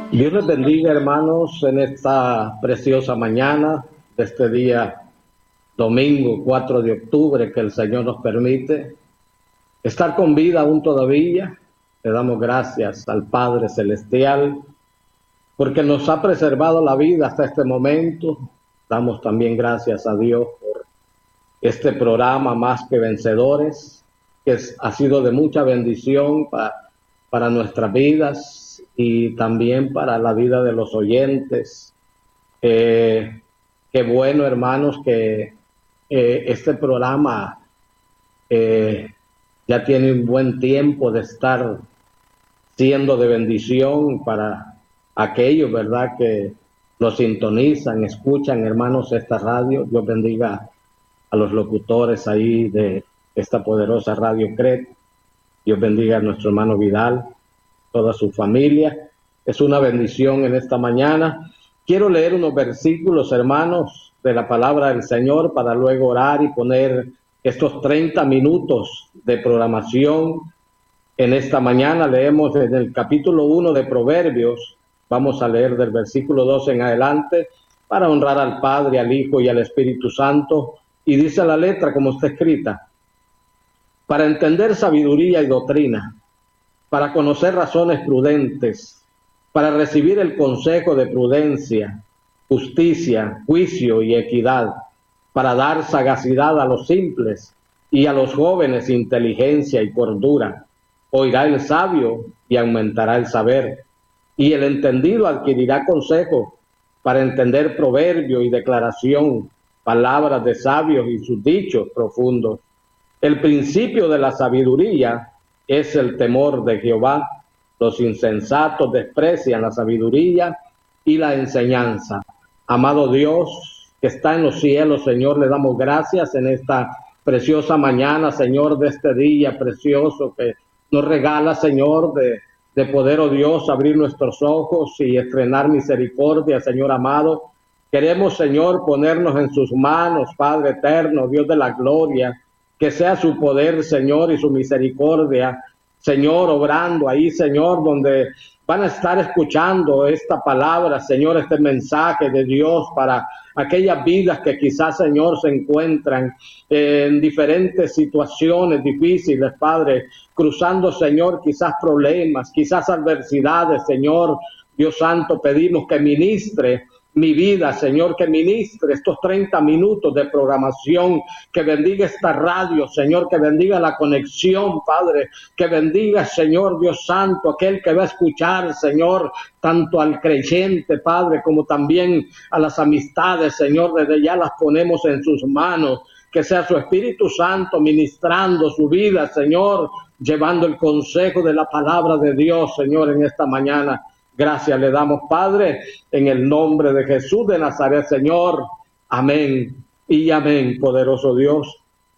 Dios les bendiga, hermanos, en esta preciosa mañana de este día domingo 4 de octubre que el Señor nos permite estar con vida aún todavía. Le damos gracias al Padre Celestial porque nos ha preservado la vida hasta este momento. Damos también gracias a Dios por este programa Más que Vencedores, que ha sido de mucha bendición para nuestras vidas y también para la vida de los oyentes. Qué bueno, hermanos, que este programa ya tiene un buen tiempo de estar siendo de bendición para aquellos, ¿verdad?, que nos sintonizan, escuchan, hermanos, esta radio. Dios bendiga a los locutores ahí de esta poderosa radio CRED. Dios bendiga a nuestro hermano Vidal, toda su familia. Es una bendición en esta mañana. Quiero leer unos versículos, hermanos, de la palabra del Señor para luego orar y poner estos 30 minutos de programación. En esta mañana leemos en el capítulo 1 de Proverbios. Vamos a leer del versículo 2 en adelante para honrar al Padre, al Hijo y al Espíritu Santo. Y dice la letra como está escrita: para entender sabiduría y doctrina, para conocer razones prudentes, para recibir el consejo de prudencia, justicia, juicio y equidad, para dar sagacidad a los simples y a los jóvenes inteligencia y cordura. Oirá el sabio y aumentará el saber, y el entendido adquirirá consejo para entender proverbio y declaración, palabras de sabios y sus dichos profundos. El principio de la sabiduría es el temor de Jehová. Los insensatos desprecian la sabiduría y la enseñanza. Amado Dios, que está en los cielos, Señor, le damos gracias en esta preciosa mañana, Señor, de este día precioso que nos regala, Señor, de poder, oh Dios, abrir nuestros ojos y estrenar misericordia, Señor amado. Queremos, Señor, ponernos en sus manos, Padre eterno, Dios de la gloria, que sea su poder, Señor, y su misericordia, Señor, obrando ahí, Señor, donde van a estar escuchando esta palabra, Señor, este mensaje de Dios para aquellas vidas que quizás, Señor, se encuentran en diferentes situaciones difíciles, Padre, cruzando, Señor, quizás problemas, quizás adversidades, Señor, Dios Santo, pedimos que ministre mi vida, Señor, que ministre estos 30 minutos de programación, que bendiga esta radio, Señor, que bendiga la conexión, Padre, que bendiga, Señor, Dios Santo, aquel que va a escuchar, Señor, tanto al creyente, Padre, como también a las amistades, Señor, desde ya las ponemos en sus manos, que sea su Espíritu Santo ministrando su vida, Señor, llevando el consejo de la palabra de Dios, Señor, en esta mañana. Gracias le damos, Padre, en el nombre de Jesús de Nazaret, Señor. Amén y amén, poderoso Dios.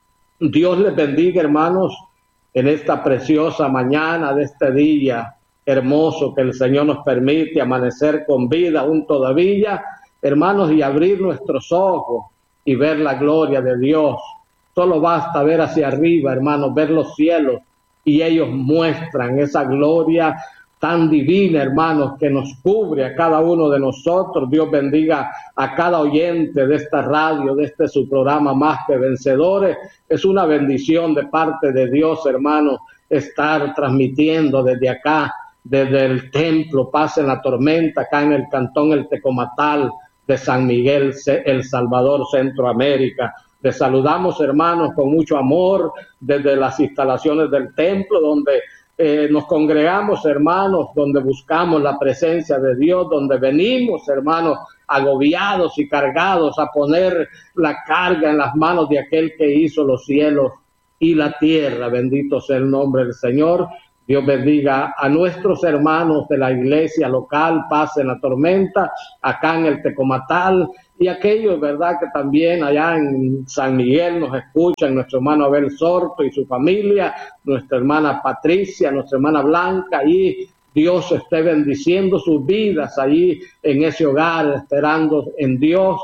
Dios les bendiga, hermanos, en esta preciosa mañana de este día hermoso que el Señor nos permite amanecer con vida aún todavía, hermanos, y abrir nuestros ojos y ver la gloria de Dios. Solo basta ver hacia arriba, hermanos, ver los cielos, y ellos muestran esa gloria tan divina, hermanos, que nos cubre a cada uno de nosotros. Dios bendiga a cada oyente de esta radio, de este su programa Más que Vencedores. Es una bendición de parte de Dios, hermanos, estar transmitiendo desde acá, desde el templo Paz en la Tormenta, acá en el cantón El Tecomatal de San Miguel, El Salvador, Centroamérica. Les saludamos, hermanos, con mucho amor desde las instalaciones del templo, donde nos congregamos, hermanos, donde buscamos la presencia de Dios, donde venimos, hermanos, agobiados y cargados a poner la carga en las manos de aquel que hizo los cielos y la tierra. Bendito sea el nombre del Señor. Dios bendiga a nuestros hermanos de la iglesia local Paz en la Tormenta, acá en el Tecomatal, y aquellos, ¿verdad?, que también allá en San Miguel nos escuchan, nuestro hermano Abel Sorto y su familia, nuestra hermana Patricia, nuestra hermana Blanca, y Dios esté bendiciendo sus vidas allí en ese hogar, esperando en Dios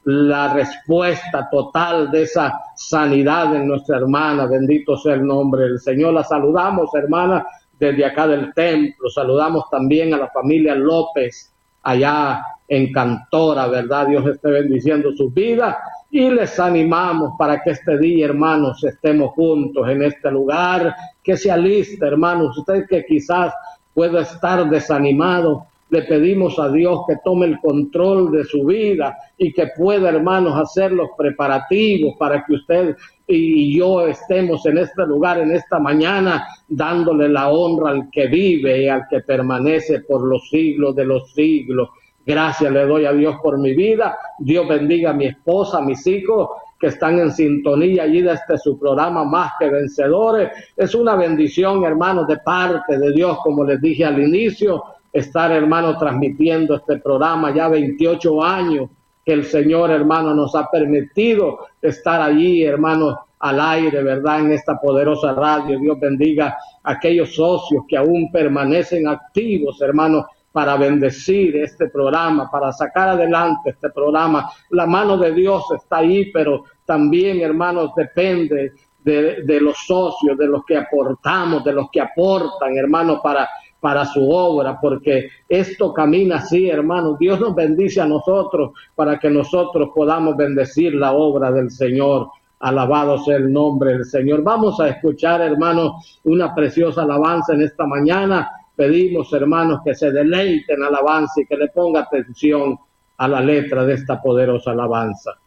la respuesta total de esa sanidad en nuestra hermana. Bendito sea el nombre del Señor. La saludamos, hermana, desde acá del templo. Saludamos también a la familia López allá en Cantora, ¿verdad? Dios esté bendiciendo sus vidas y les animamos para que este día, hermanos, estemos juntos en este lugar, que se aliste, hermanos. Usted que quizás pueda estar desanimado, le pedimos a Dios que tome el control de su vida y que pueda, hermanos, hacer los preparativos para que usted y yo estemos en este lugar, en esta mañana, dándole la honra al que vive y al que permanece por los siglos de los siglos. Gracias le doy a Dios por mi vida. Dios bendiga a mi esposa, a mis hijos que están en sintonía allí de su programa Más que Vencedores. Es una bendición, hermanos, de parte de Dios, como les dije al inicio, estar, hermano, transmitiendo este programa ya 28 años que el Señor, hermano, nos ha permitido estar allí, hermano, al aire, ¿verdad? En esta poderosa radio. Dios bendiga a aquellos socios que aún permanecen activos, hermano, para bendecir este programa, para sacar adelante este programa. La mano de Dios está ahí, pero también, hermanos, depende de los socios, de los que aportamos, de los que aportan, hermanos, para su obra, porque esto camina así, hermanos. Dios nos bendice a nosotros para que nosotros podamos bendecir la obra del Señor. Alabado sea el nombre del Señor. Vamos a escuchar, hermanos, una preciosa alabanza en esta mañana. Pedimos, hermanos, que se deleiten en alabanza y que le ponga atención a la letra de esta poderosa alabanza.